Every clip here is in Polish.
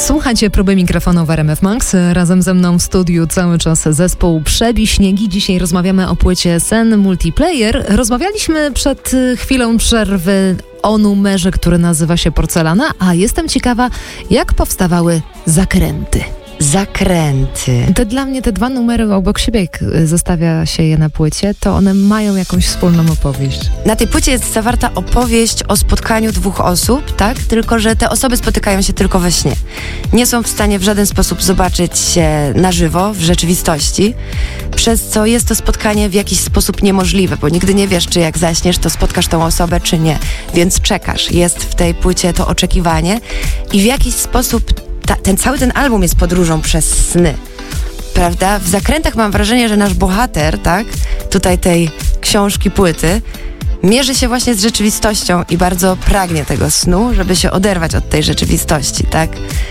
Słuchajcie próby mikrofonu w RMF Max. Razem ze mną w studiu cały czas zespół Przebiśniegi. Dzisiaj rozmawiamy o płycie Sen Multiplayer. Rozmawialiśmy przed chwilą przerwy o numerze, który nazywa się Porcelana, a jestem ciekawa, jak powstawały Zakręty. Zakręty. Dla mnie te dwa numery obok siebie, jak zestawia się je na płycie, to one mają jakąś wspólną opowieść. Na tej płycie jest zawarta opowieść o spotkaniu dwóch osób, tak? Tylko że te osoby spotykają się tylko we śnie. Nie są w stanie w żaden sposób zobaczyć się na żywo, w rzeczywistości, przez co jest to spotkanie w jakiś sposób niemożliwe, bo nigdy nie wiesz, czy jak zaśniesz, to spotkasz tą osobę, czy nie. Więc czekasz. Jest w tej płycie to oczekiwanie i w jakiś sposób cały ten album jest podróżą przez sny, prawda? W Zakrętach mam wrażenie, że nasz bohater, tak, tutaj tej książki, płyty, mierzy się właśnie z rzeczywistością i bardzo pragnie tego snu, żeby się oderwać od tej rzeczywistości, tak?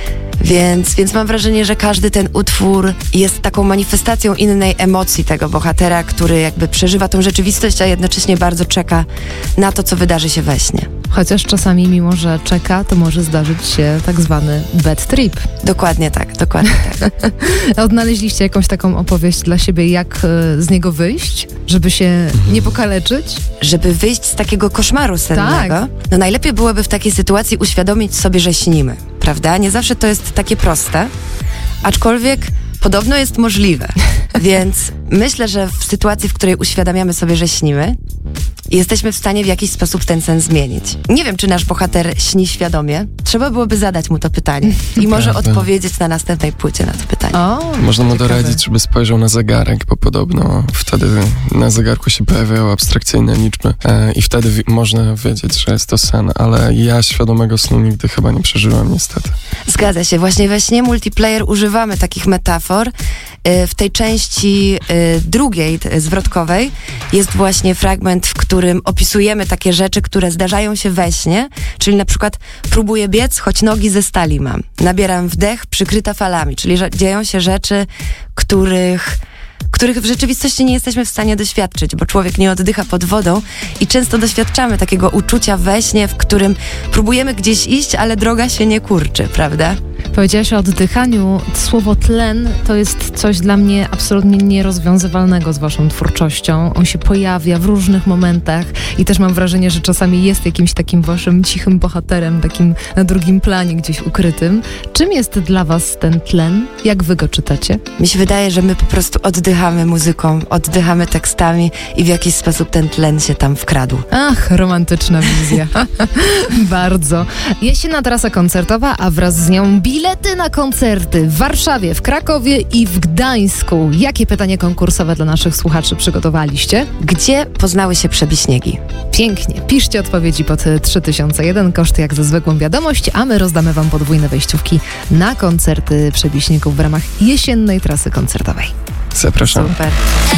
Więc mam wrażenie, że każdy ten utwór jest taką manifestacją innej emocji tego bohatera, który jakby przeżywa tą rzeczywistość, a jednocześnie bardzo czeka na to, co wydarzy się we śnie. Chociaż czasami, mimo że czeka, to może zdarzyć się tak zwany bad trip. Dokładnie tak, dokładnie tak. Odnaleźliście jakąś taką opowieść dla siebie, jak z niego wyjść, żeby się nie pokaleczyć? Żeby wyjść z takiego koszmaru sennego, tak. No najlepiej byłoby w takiej sytuacji uświadomić sobie, że śnimy, prawda? Nie zawsze to jest takie proste, aczkolwiek podobno jest możliwe. Więc myślę, że w sytuacji, w której uświadamiamy sobie, że śnimy, jesteśmy w stanie w jakiś sposób ten sen zmienić. Nie wiem, czy nasz bohater śni świadomie. Trzeba byłoby zadać mu to pytanie i może odpowiedzieć na następnej płycie na to pytanie. Można mu doradzić, żeby spojrzał na zegarek, bo podobno wtedy na zegarku się pojawiają abstrakcyjne liczby i wtedy można wiedzieć, że jest to sen, ale ja świadomego snu nigdy chyba nie przeżyłem, niestety. Zgadza się. Właśnie we śnie Multiplayer używamy takich metafor. W tej części drugiej, zwrotkowej, jest właśnie fragment, w którym opisujemy takie rzeczy, które zdarzają się we śnie, czyli na przykład próbuję biec, choć nogi ze stali mam. Nabieram wdech, przykryta falami, czyli dzieją się rzeczy, których w rzeczywistości nie jesteśmy w stanie doświadczyć, bo człowiek nie oddycha pod wodą i często doświadczamy takiego uczucia we śnie, w którym próbujemy gdzieś iść, ale droga się nie kurczy, prawda? Powiedziałaś o oddychaniu. Słowo tlen to jest coś dla mnie absolutnie nierozwiązywalnego z waszą twórczością. On się pojawia w różnych momentach i też mam wrażenie, że czasami jest jakimś takim waszym cichym bohaterem, takim na drugim planie gdzieś ukrytym. Czym jest dla was ten tlen? Jak wy go czytacie? Mi się wydaje, że my po prostu oddychamy muzyką, oddychamy tekstami i w jakiś sposób ten tlen się tam wkradł. Ach, romantyczna wizja. Bardzo. Jesienna trasa koncertowa, a wraz z nią bilety na koncerty w Warszawie, w Krakowie i w Gdańsku. Jakie pytanie konkursowe dla naszych słuchaczy przygotowaliście? Gdzie poznały się Przebiśniegi? Pięknie. Piszcie odpowiedzi pod 3001, koszt jak za zwykłą wiadomość, a my rozdamy wam podwójne wejściówki na koncerty Przebiśniegów w ramach jesiennej trasy koncertowej. Zapraszam. Super.